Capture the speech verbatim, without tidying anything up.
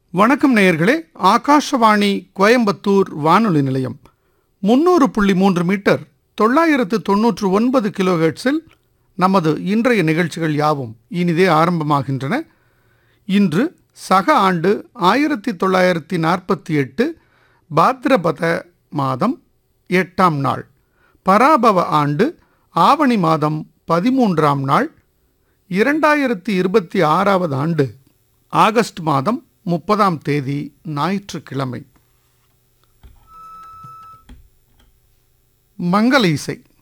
வணக்கம் நேயர்களே. ஆகாஷவாணி கோயம்புத்தூர் வானொலி நிலையம் முன்னூறு புள்ளி மூன்று மீட்டர் தொள்ளாயிரத்து தொன்னூற்று ஒன்பது கிலோஹெர்ட்ஸில் நமது இன்றைய நிகழ்ச்சிகள் யாவும் இனிதே ஆரம்பமாகின்றன. இன்று சக ஆண்டு ஆயிரத்தி தொள்ளாயிரத்தி நாற்பத்தி எட்டு பாத்ரபத மாதம் எட்டாம் நாள், பராபவ ஆண்டு ஆவணி மாதம் பதிமூன்றாம் நாள், இரண்டாயிரத்தி இருபத்தி ஆறாவது ஆண்டு ஆகஸ்ட் மாதம் முப்பதாம் தேதி ஞாயிற்றுக்கிழமை. மங்கள இசை.